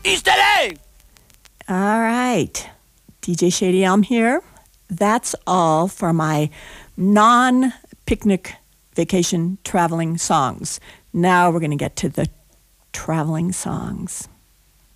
East LA! All right. DJ Shady Elm here. That's all for my non-picnic vacation traveling songs. Now we're going to get to the traveling songs.